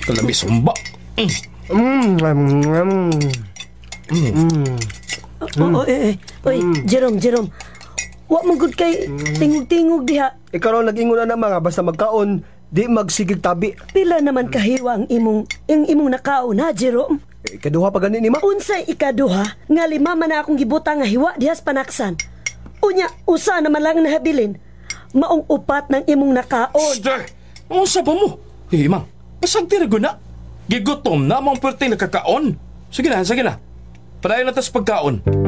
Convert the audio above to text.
Kalabi sumba. Oy, Jerome. Wa man gud kay tingog-tingog diha. Ikaw raw nag-ingon na mga basta magkaon, di magsigig tabi. Pila naman kahiwa ang imong nakaon ha, Jerome? Ikaduha pa gani ni ma. Unsay ikaduha nga lima man na akong gibutang nga hiwa dihas panaksan. Unya, usa naman lang nahabilin. Maong upat ng imong nakaon. Shh! Unsa ba mo? Mang, basag tirago na. Gigutom na mong perting nakakaon. Sige na. Padayon na tas pagkaon.